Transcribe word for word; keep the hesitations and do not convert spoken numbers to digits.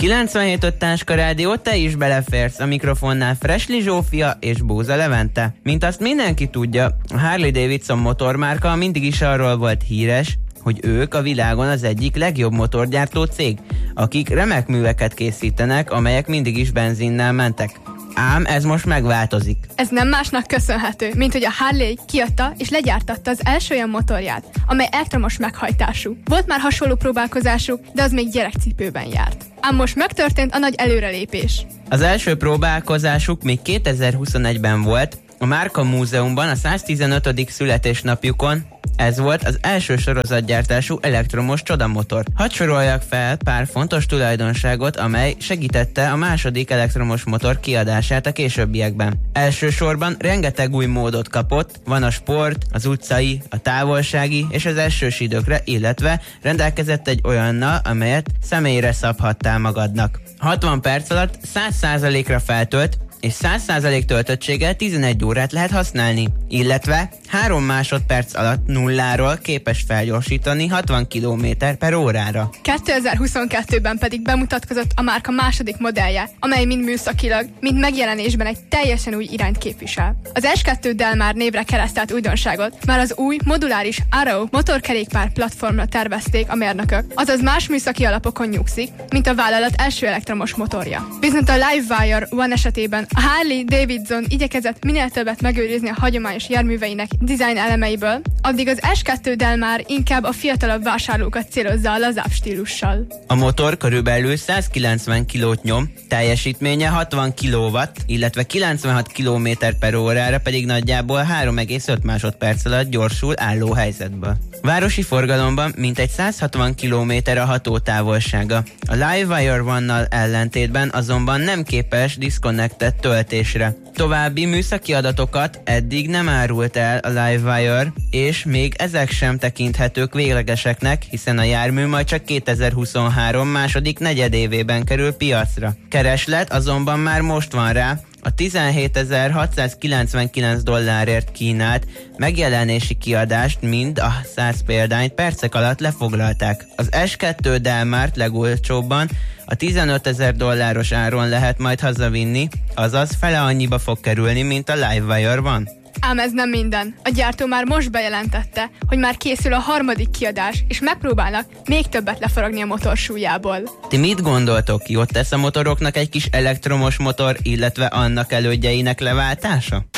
kilencvenhét öt Táska Rádió, te is beleférsz, a mikrofonnál Fresli Zsófia és Bóza Levente. Mint azt mindenki tudja, a Harley Davidson motormárka mindig is arról volt híres, hogy ők a világon az egyik legjobb motorgyártó cég, akik remek műveket készítenek, amelyek mindig is benzinnel mentek. Ám ez most megváltozik. Ez nem másnak köszönhető, mint hogy a Harley kiadta és legyártatta az első olyan motorját, amely elektromos meghajtású. Volt már hasonló próbálkozásuk, de az még gyerekcipőben járt. Ám most megtörtént a nagy előrelépés. Az első próbálkozásuk még kétezer-huszonegyben volt, a Márka Múzeumban a száztizenötödik születésnapjukon. Ez volt az első sorozatgyártású elektromos csodamotor. Hadd soroljak fel pár fontos tulajdonságot, amely segítette a második elektromos motor kiadását a későbbiekben. Elsősorban rengeteg új módot kapott, van a sport, az utcai, a távolsági és az esős időkre, illetve rendelkezett egy olyannal, amelyet személyre szabhattál magadnak. hatvan perc alatt száz százalékra feltölt, és száz százalék töltöttséggel tizenegy órát lehet használni, illetve három másodperc alatt nulláról képes felgyorsítani hatvan kilométer per órára. kétezer-huszonkettőben pedig bemutatkozott a márka második modellje, amely mind műszakilag, mind megjelenésben egy teljesen új irányt képvisel. Az es kettő Delmar névre keresztelt újdonságot már az új moduláris Arrow motorkerékpár platformra tervezték a mérnökök, azaz más műszaki alapokon nyugszik, mint a vállalat első elektromos motorja. Viszont a Livewire One esetében a Harley Davidson igyekezett minél többet megőrizni a hagyományos járműveinek design elemeiből, addig az es kettő Delmar inkább a fiatalabb vásárlókat célozza a lazább stílussal. A motor körülbelül százkilencven kilót nyom, teljesítménye hatvan kilowatt, illetve kilencvenhat kilométer per órára pedig nagyjából három egész öt másodperc alatt gyorsul álló helyzetből. Városi forgalomban mintegy száz hatvan kilométer a hatótávolsága. A Livewire One-nal ellentétben azonban nem képes disconnected töltésre. További műszaki adatokat eddig nem árult el a Livewire, és még ezek sem tekinthetők véglegeseknek, hiszen a jármű majd csak kétezer-huszonhárom második negyedévében kerül piacra. Kereslet azonban már most van rá, a tizenhétezer-hatszázkilencvenkilenc dollárért kínált megjelenési kiadást mind a száz példányt percek alatt lefoglalták. Az es kettő Delmart legolcsóbban a tizenötezer dolláros áron lehet majd hazavinni, azaz fele annyiba fog kerülni, mint a Livewire van. Ám ez nem minden. A gyártó már most bejelentette, hogy már készül a harmadik kiadás, és megpróbálnak még többet lefaragni a motor súlyából. Ti mit gondoltok, jót tesz a motoroknak egy kis elektromos motor, illetve annak elődjeinek leváltása?